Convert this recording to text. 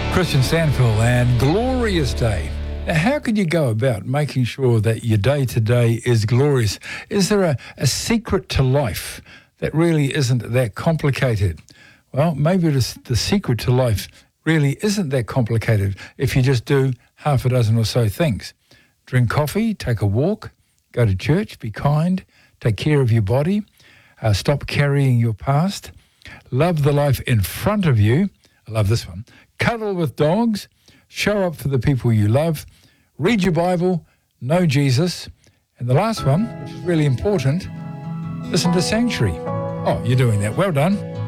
Christian Stanfill and Glorious Day. Now, how could you go about making sure that your day-to-day is glorious? Is there a secret to life that really isn't that complicated? Well, maybe the secret to life really isn't that complicated if you just do half a dozen or so things. Drink coffee, take a walk, go to church, be kind, take care of your body, stop carrying your past, love the life in front of you. I love this one. Cuddle with dogs, show up for the people you love, read your Bible, know Jesus, and the last one, which is really important, listen to Sanctuary. Oh, you're doing that. Well done.